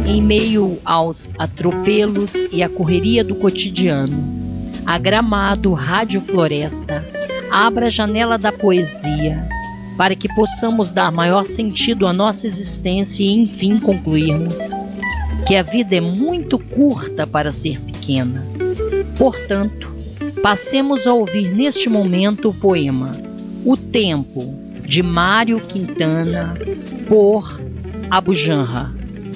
em meio aos atropelos e à correria do cotidiano, a Gramado Rádio Floresta abra a janela da poesia para que possamos dar maior sentido à nossa existência e enfim concluirmos que a vida é muito curta para ser pequena. Portanto, passemos a ouvir neste momento o poema O Tempo, de Mário Quintana, por Abu Janra.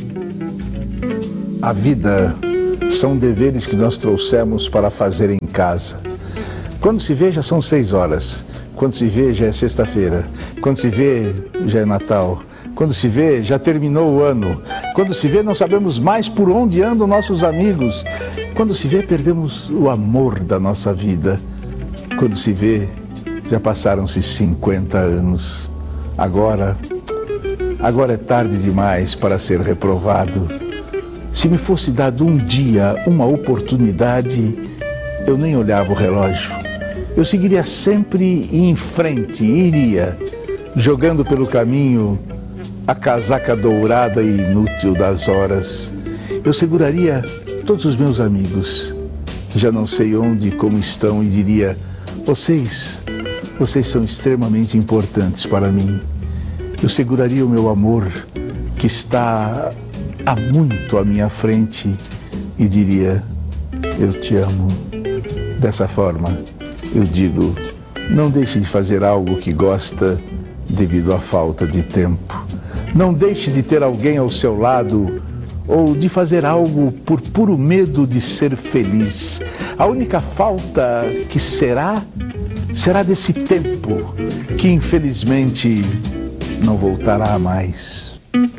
A vida são deveres que nós trouxemos para fazer em casa. Quando se vê, já são 6 horas. Quando se vê, já é sexta-feira. Quando se vê, já é Natal. Quando se vê, já terminou o ano. Quando se vê, não sabemos mais por onde andam nossos amigos. Quando se vê, perdemos o amor da nossa vida. Quando se vê, já passaram-se 50 anos. Agora é tarde demais para ser reprovado. Se me fosse dado um dia, uma oportunidade, eu nem olhava o relógio. Eu seguiria sempre em frente, iria, jogando pelo caminho a casaca dourada e inútil das horas. Eu seguraria todos os meus amigos, que já não sei onde e como estão, e diria: vocês são extremamente importantes para mim. Eu seguraria o meu amor, que está há muito à minha frente, e diria: eu te amo. Dessa forma, eu digo: não deixe de fazer algo que gosta devido à falta de tempo. Não deixe de ter alguém ao seu lado ou de fazer algo por puro medo de ser feliz. A única falta que será desse tempo que infelizmente não voltará mais.